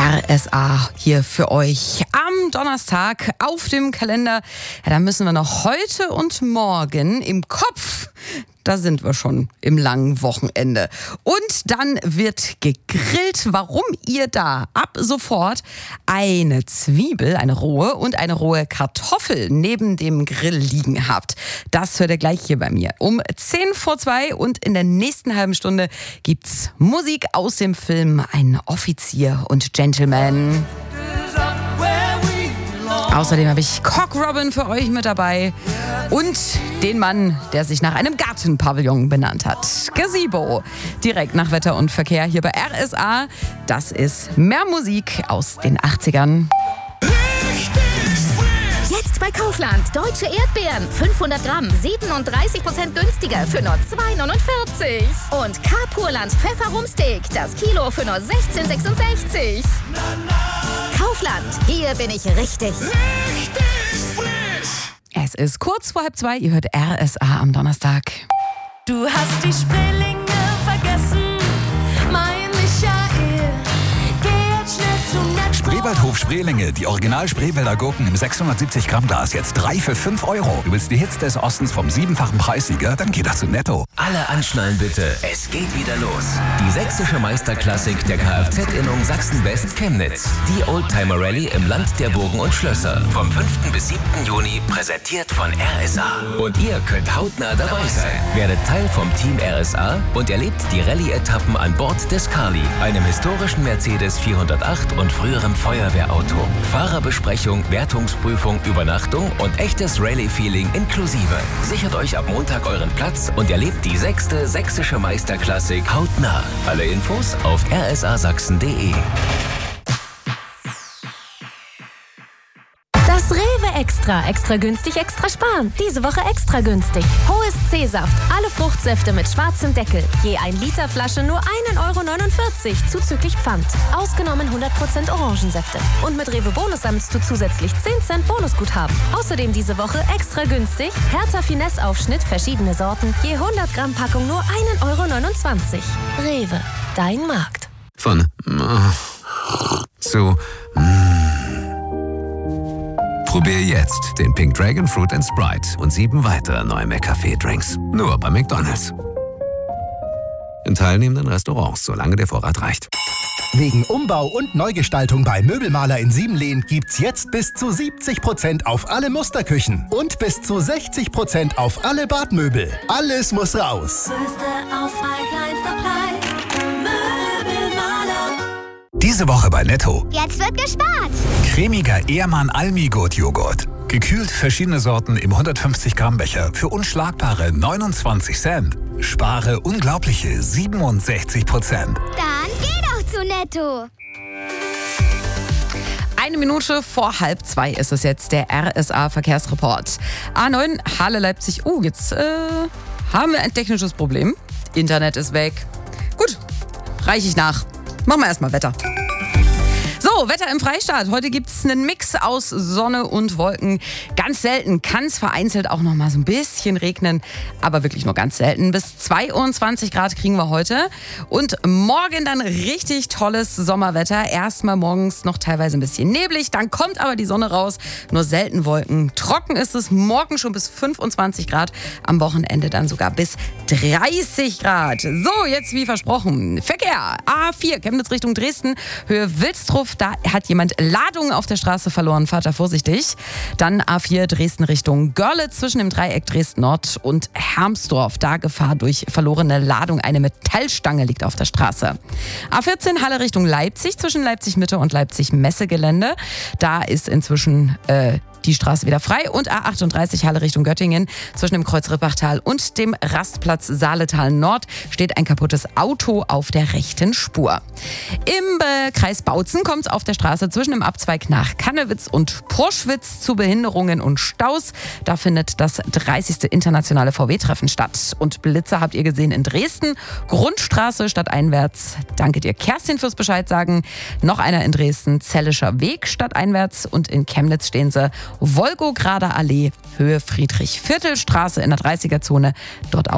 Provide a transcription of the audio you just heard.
RSA hier für euch am Donnerstag auf dem Kalender. Ja, da müssen wir noch heute und morgen im Kopf. Da sind wir schon im langen Wochenende. Und dann wird gegrillt. Warum ihr da ab sofort eine Zwiebel, eine rohe Kartoffel neben dem Grill liegen habt, das hört ihr gleich hier bei mir. Um 1:10 und in der nächsten halben Stunde gibt's Musik aus dem Film Ein Offizier und Gentleman. Außerdem habe ich Cock Robin für euch mit dabei und den Mann, der sich nach einem Gartenpavillon benannt hat. Gazebo. Direkt nach Wetter und Verkehr hier bei RSA. Das ist mehr Musik aus den 80ern. Jetzt bei Kaufland. Deutsche Erdbeeren. 500 Gramm. 37% günstiger für nur 2,49. Und Carpurland Pfefferrumsteak. Das Kilo für nur 16,66. Kaufland. Hier bin ich richtig. Es ist kurz vor 1:30. Ihr hört RSA am Donnerstag. Du hast die Spreelinge vergessen, mein Michael. Geh jetzt schnell zum Netto. Spreewaldhof Spreelinge, die Original Spreewälder Gurken im 670 Gramm Glas, jetzt 3 für 5 Euro. Du willst die Hits des Ostens vom 7-fachen Preissieger? Dann geh doch zu Netto. Alle anschnallen bitte, es geht wieder los. Die sächsische Meisterklassik der Kfz-Innung Sachsen-West Chemnitz. Die Oldtimer-Rallye im Land der Burgen und Schlösser. Vom 5. bis 7. Juni, präsentiert von RSA. Und ihr könnt hautnah dabei sein. Werdet Teil vom Team RSA und erlebt die Rallye-Etappen an Bord des Carly, einem historischen Mercedes 408 und früherem Feuerwehrauto. Fahrerbesprechung, Wertungsprüfung, Übernachtung und echtes Rallye-Feeling inklusive. Sichert euch ab Montag euren Platz und erlebt die 6. sächsische Meisterklassik hautnah. Alle Infos auf rsasachsen.de. Das Rewe Extra. Extra günstig, extra sparen. Diese Woche extra günstig. Hohes C-Saft. Alle Fruchtsäfte mit schwarzem Deckel. Je 1 Liter Flasche nur 1,49 € zuzüglich Pfand. Ausgenommen 100% Orangensäfte. Und mit Rewe Bonus sammelst du zusätzlich 10 Cent Bonusguthaben. Außerdem diese Woche extra günstig. Hertha Finesse Aufschnitt, verschiedene Sorten. Je 100 Gramm Packung nur 1,29 €. Rewe. Dein Markt. Von zu Probier jetzt den Pink Dragon Fruit & Sprite und 7 weitere neue McCafé-Drinks. Nur bei McDonald's. In teilnehmenden Restaurants, solange der Vorrat reicht. Wegen Umbau und Neugestaltung bei Möbelmaler in Siebenlehn gibt's jetzt bis zu 70% auf alle Musterküchen und bis zu 60% auf alle Badmöbel. Alles muss raus. Diese Woche bei Netto. Jetzt wird gespart. Cremiger Ehrmann Almi-Gut-Joghurt. Gekühlt verschiedene Sorten im 150 Gramm Becher für unschlagbare 29 Cent. Spare unglaubliche 67%. Dann geh doch zu Netto. 1 Minute vor 1:30 ist es jetzt, der RSA-Verkehrsreport. A9, Halle Leipzig. Jetzt haben wir ein technisches Problem. Internet ist weg. Gut, reiche ich nach. Machen wir erstmal Wetter. So, Wetter im Freistaat. Heute gibt es einen Mix aus Sonne und Wolken. Ganz selten kann es vereinzelt auch noch mal so ein bisschen regnen, aber wirklich nur ganz selten. Bis 22 Grad kriegen wir heute. Und morgen dann richtig tolles Sommerwetter. Erstmal morgens noch teilweise ein bisschen neblig, dann kommt aber die Sonne raus. Nur selten Wolken. Trocken ist es morgen schon bis 25 Grad. Am Wochenende dann sogar bis 30 Grad. So, jetzt wie versprochen. Verkehr. A4, Chemnitz Richtung Dresden, Höhe Wilsdruff. Da hat jemand Ladung auf der Straße verloren. Fahrt da vorsichtig. Dann A4 Dresden Richtung Görlitz zwischen dem Dreieck Dresden Nord und Hermsdorf. Da Gefahr durch verlorene Ladung. Eine Metallstange liegt auf der Straße. A14 Halle Richtung Leipzig zwischen Leipzig Mitte und Leipzig Messegelände. Da ist inzwischen die Straße wieder frei. Und A38 Halle Richtung Göttingen zwischen dem Kreuz Rippachtal und dem Rastplatz Saaletal Nord steht ein kaputtes Auto auf der rechten Spur. Im Kreis Bautzen kommt es auf der Straße zwischen dem Abzweig nach Kannewitz und Porschwitz zu Behinderungen und Staus. Da findet das 30. internationale VW-Treffen statt. Und Blitzer habt ihr gesehen in Dresden. Grundstraße stadteinwärts. Danke dir, Kerstin, fürs Bescheid sagen. Noch einer in Dresden, Zellischer Weg stadteinwärts. Und in Chemnitz stehen sie Wolgograder Allee, Höhe Friedrich-Viertel-Straße in der 30er-Zone. Dort